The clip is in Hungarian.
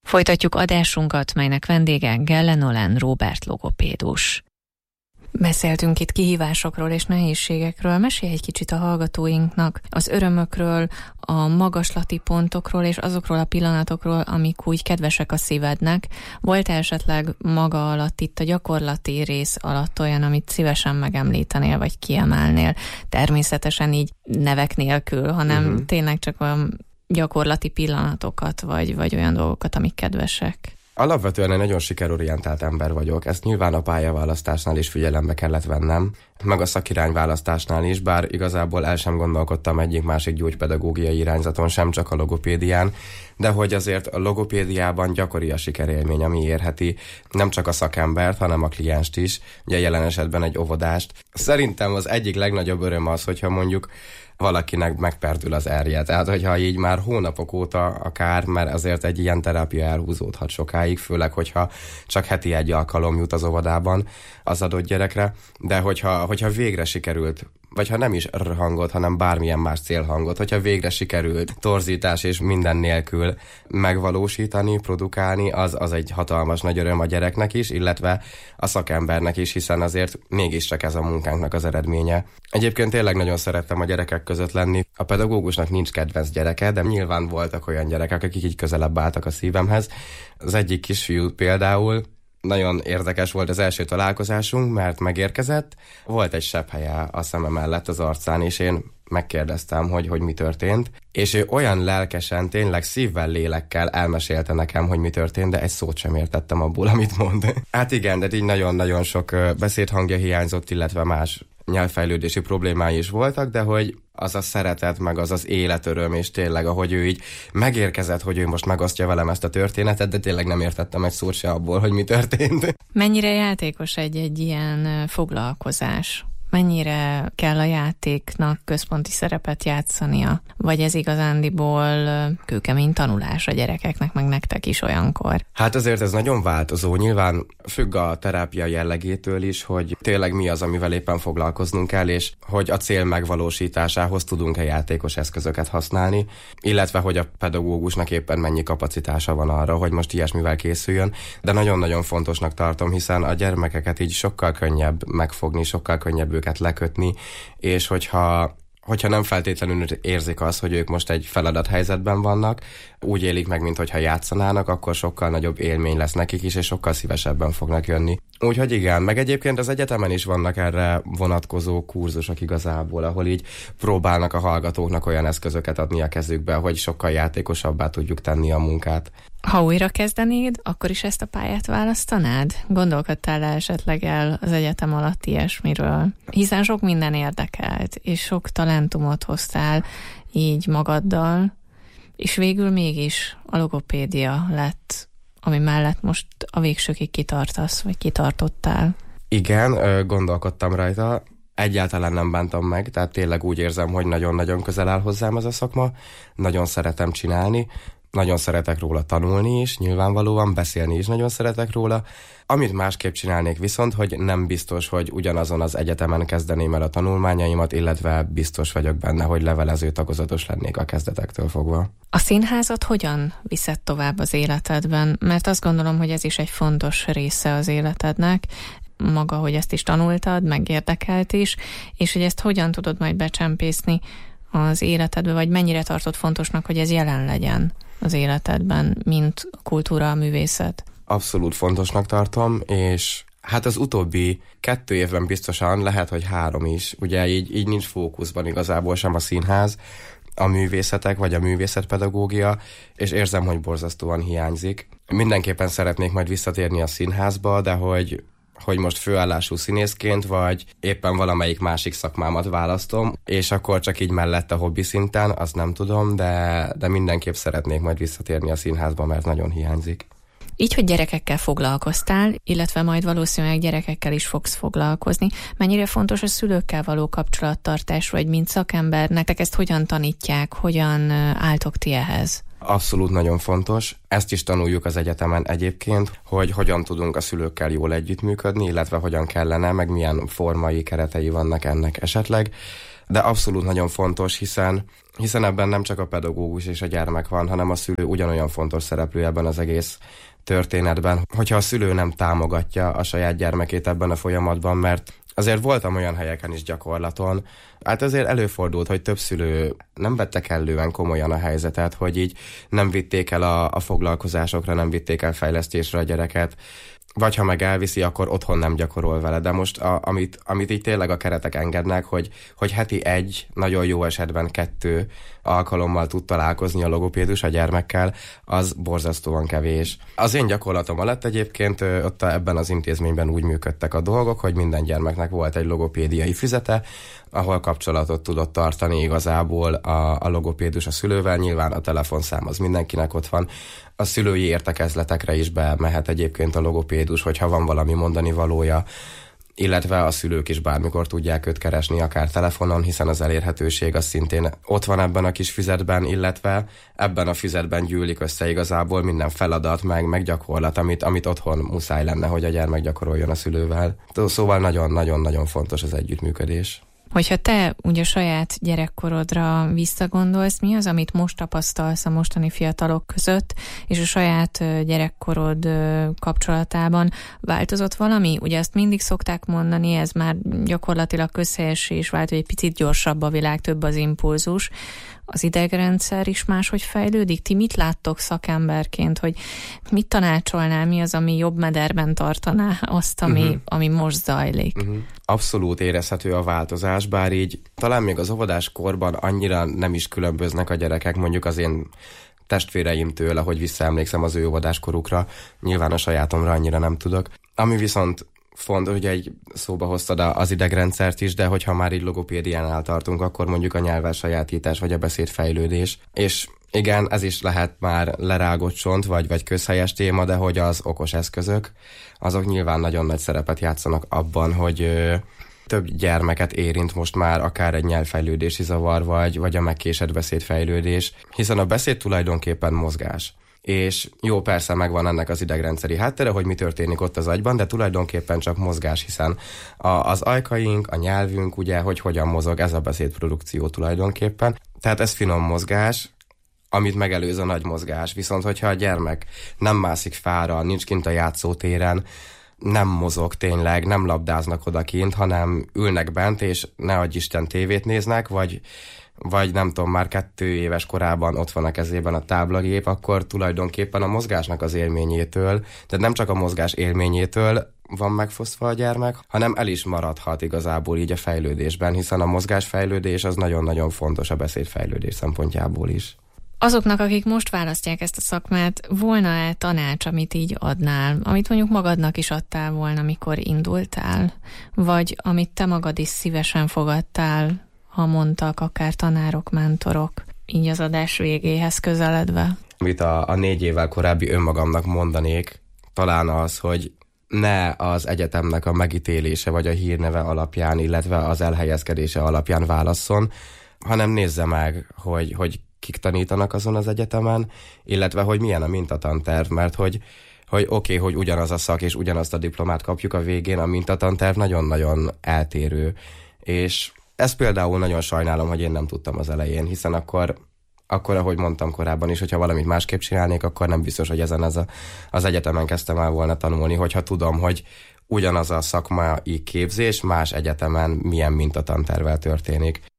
Folytatjuk adásunkat, melynek vendége Gelle Nolen Róbert logopédus. Beszéltünk itt kihívásokról és nehézségekről. Mesélj egy kicsit a hallgatóinknak az örömökről, a magaslati pontokról és azokról a pillanatokról, amik úgy kedvesek a szívednek. Volt esetleg maga alatt itt a gyakorlati rész alatt olyan, amit szívesen megemlítenél vagy kiemelnél? Természetesen így nevek nélkül, hanem tényleg csak a gyakorlati pillanatokat, vagy olyan dolgokat, amik kedvesek. Alapvetően egy nagyon sikerorientált ember vagyok, ezt nyilván a pályaválasztásnál is figyelembe kellett vennem, meg a szakirányválasztásnál is, bár igazából el sem gondolkodtam egyik-másik gyógypedagógiai irányzaton, sem csak a logopédián, de hogy azért a logopédiában gyakori a sikerélmény, ami érheti nem csak a szakembert, hanem a klienst is, ugye jelen esetben egy óvodást. Szerintem az egyik legnagyobb öröm az, hogyha mondjuk valakinek megperdül az erje. Tehát, hogyha így már hónapok óta akár, mert azért egy ilyen terápia elhúzódhat sokáig, főleg, hogyha csak heti egy alkalom jut az óvodában az adott gyerekre, de hogyha végre sikerült, vagy ha nem is hangot, hanem bármilyen más célhangot, hogyha végre sikerült torzítás és minden nélkül megvalósítani, produkálni, az egy hatalmas nagy öröm a gyereknek is, illetve a szakembernek is, hiszen azért mégiscsak ez a munkánknak az eredménye. Egyébként tényleg nagyon szerettem a gyerekek között lenni. A pedagógusnak nincs kedvenc gyereke, de nyilván voltak olyan gyerekek, akik így közelebb álltak a szívemhez. Az egyik kisfiú például, nagyon érdekes volt az első találkozásunk, mert megérkezett, volt egy sebbhelye a szeme mellett az arcán, és én megkérdeztem, hogy mi történt, és ő olyan lelkesen, tényleg szívvel, lélekkel elmesélte nekem, hogy mi történt, de egy szót sem értettem abból, amit mond. Hát igen, de így nagyon-nagyon sok beszédhangja hiányzott, illetve más nyelvfejlődési problémái is voltak, de hogy az a szeretet, meg az az életöröm, és tényleg, ahogy ő így megérkezett, hogy ő most megosztja velem ezt a történetet, de tényleg nem értettem egy szót se abból, hogy mi történt. Mennyire játékos egy ilyen foglalkozás? Mennyire kell a játéknak központi szerepet játszania? Vagy ez igazándiból kőkemény tanulás a gyerekeknek, meg nektek is olyankor? Hát azért ez nagyon változó. Nyilván függ a terápia jellegétől is, hogy tényleg mi az, amivel éppen foglalkoznunk kell, és hogy a cél megvalósításához tudunk-e játékos eszközöket használni, illetve hogy a pedagógusnak éppen mennyi kapacitása van arra, hogy most ilyesmivel készüljön. De nagyon-nagyon fontosnak tartom, hiszen a gyermekeket így sokkal könnyebb megfogni, sokkal könnyebb őket lekötni, és hogyha nem feltétlenül érzik azt, hogy ők most egy feladathelyzetben vannak, úgy élik meg, mintha játszanának, akkor sokkal nagyobb élmény lesz nekik is, és sokkal szívesebben fognak jönni. Úgyhogy igen, meg egyébként az egyetemen is vannak erre vonatkozó kurzusok igazából, ahol így próbálnak a hallgatóknak olyan eszközöket adni a kezükbe, hogy sokkal játékosabbá tudjuk tenni a munkát. Ha újra kezdenéd, akkor is ezt a pályát választanád? Gondolkodtál esetleg el az egyetem alatt ilyesmiről? Hiszen sok minden érdekelt, és sok talentumot hoztál így magaddal, és végül mégis a logopédia lett, ami mellett most a végsőkig kitartasz, vagy kitartottál. Igen, gondolkodtam rajta. Egyáltalán nem bántam meg, tehát tényleg úgy érzem, hogy nagyon-nagyon közel áll hozzám ez a szakma. Nagyon szeretem csinálni. Nagyon szeretek róla tanulni is, nyilvánvalóan beszélni is nagyon szeretek róla. Amit másképp csinálnék viszont, hogy nem biztos, hogy ugyanazon az egyetemen kezdeném el a tanulmányaimat, illetve biztos vagyok benne, hogy levelező tagozatos lennék a kezdetektől fogva. A színházat hogyan viszed tovább az életedben? Mert azt gondolom, hogy ez is egy fontos része az életednek, maga, hogy ezt is tanultad, meg érdekelt is, és hogy ezt hogyan tudod majd becsempészni az életedbe, vagy mennyire tartod fontosnak, hogy ez jelen legyen az életedben, mint a kultúra, a művészet? Abszolút fontosnak tartom, és hát az utóbbi 2 évben biztosan, lehet, hogy 3 is, ugye így nincs fókuszban igazából sem a színház, a művészetek, vagy a művészetpedagógia, és érzem, hogy borzasztóan hiányzik. Mindenképpen szeretnék majd visszatérni a színházba, de hogy most főállású színészként, vagy éppen valamelyik másik szakmámat választom, és akkor csak így mellett a hobbi szinten, azt nem tudom, de mindenképp szeretnék majd visszatérni a színházba, mert nagyon hiányzik. Így, hogy gyerekekkel foglalkoztál, illetve majd valószínűleg gyerekekkel is fogsz foglalkozni, mennyire fontos a szülőkkel való kapcsolattartás, vagy mint szakembernek, ezt hogyan tanítják, hogyan álltok ti ehhez? Abszolút nagyon fontos. Ezt is tanuljuk az egyetemen egyébként, hogy hogyan tudunk a szülőkkel jól együttműködni, illetve hogyan kellene, meg milyen formai keretei vannak ennek esetleg. de abszolút nagyon fontos, hiszen ebben nem csak a pedagógus és a gyermek van, hanem a szülő ugyanolyan fontos szereplő ebben az egész történetben. Hogyha a szülő nem támogatja a saját gyermekét ebben a folyamatban, mert azért voltam olyan helyeken is gyakorlaton, hát azért előfordult, hogy több szülő nem vette kellően komolyan a helyzetet, hogy így nem vitték el a foglalkozásokra, nem vitték el fejlesztésre a gyereket, vagy ha meg elviszi, akkor otthon nem gyakorol vele. De most amit így tényleg a keretek engednek, hogy heti 1, nagyon jó esetben 2 alkalommal tud találkozni a logopédus a gyermekkel, az borzasztóan kevés. Az én gyakorlatom alatt egyébként ott ebben az intézményben úgy működtek a dolgok, hogy minden gyermeknek volt egy logopédiai füzete, ahol kapcsolatot tudott tartani igazából a logopédus a szülővel, nyilván a telefonszám az mindenkinek ott van. A szülői értekezletekre is bemehet egyébként a logopédus, hogyha van valami mondani valója, illetve a szülők is bármikor tudják őt keresni, akár telefonon, hiszen az elérhetőség az szintén ott van ebben a kis füzetben, illetve ebben a füzetben gyűlik össze igazából minden feladat, meg gyakorlat, amit otthon muszáj lenne, hogy a gyermek gyakoroljon a szülővel. Szóval nagyon-nagyon fontos az együttműködés. Hogyha te ugye saját gyerekkorodra visszagondolsz, mi az, amit most tapasztalsz a mostani fiatalok között, és a saját gyerekkorod kapcsolatában változott valami? Ugye azt mindig szokták mondani, ez már gyakorlatilag közhelyessé is vált, hogy egy picit gyorsabb a világ, több az impulzus. Az idegrendszer is máshogy fejlődik? Ti mit láttok szakemberként, hogy mit tanácsolnál, mi az, ami jobb mederben tartaná azt, ami most zajlik? Abszolút érezhető a változás, bár így talán még az óvodás korban annyira nem is különböznek a gyerekek, mondjuk az én testvéreimtől, ahogy visszaemlékszem az ő óvodáskorukra, nyilván a sajátomra annyira nem tudok. Ami viszont fontos, hogy egy szóba hoztad az idegrendszert is, de hogyha már így logopédiánál tartunk, akkor mondjuk a nyelvelsajátítás vagy a beszédfejlődés. És igen, ez is lehet már lerágott csont, vagy közhelyes téma, de hogy az okos eszközök, azok nyilván nagyon nagy szerepet játszanak abban, hogy több gyermeket érint most már akár egy nyelvfejlődési zavar, vagy a megkésett beszédfejlődés, hiszen a beszéd tulajdonképpen mozgás. És jó, persze megvan ennek az idegrendszeri háttere, hogy mi történik ott az agyban, de tulajdonképpen csak mozgás, hiszen az ajkaink, a nyelvünk, ugye, hogy hogyan mozog, ez a beszédprodukció tulajdonképpen. Tehát ez finom mozgás, amit megelőz a nagy mozgás. Viszont, hogyha a gyermek nem mászik fára, nincs kint a játszótéren, nem mozog tényleg, nem labdáznak odakint, hanem ülnek bent, és ne adj Isten tévét néznek, vagy nem tudom, már 2 éves korában ott van a kezében a táblagép, akkor tulajdonképpen a mozgásnak az élményétől, tehát nem csak a mozgás élményétől van megfosztva a gyermek, hanem el is maradhat igazából így a fejlődésben, hiszen a mozgásfejlődés az nagyon-nagyon fontos a beszédfejlődés szempontjából is. Azoknak, akik most választják ezt a szakmát, volna-e tanács, amit így adnál, amit mondjuk magadnak is adtál volna, amikor indultál, vagy amit te magad is szívesen fogadtál, ha mondtak akár tanárok, mentorok, így az adás végéhez közeledve? Amit a 4 évvel korábbi önmagamnak mondanék, talán az, hogy ne az egyetemnek a megítélése vagy a hírneve alapján, illetve az elhelyezkedése alapján válasszon, hanem nézze meg, hogy kik tanítanak azon az egyetemen, illetve hogy milyen a mintatanterv, mert hogy oké, hogy ugyanaz a szak és ugyanazt a diplomát kapjuk a végén, a mintatanterv nagyon-nagyon eltérő. És ezt például nagyon sajnálom, hogy én nem tudtam az elején, hiszen akkor, ahogy mondtam korábban is, hogyha valamit másképp csinálnék, akkor nem biztos, hogy ezen az egyetemen kezdtem el volna tanulni, hogyha tudom, hogy ugyanaz a szakmai képzés más egyetemen milyen mintatantervvel történik.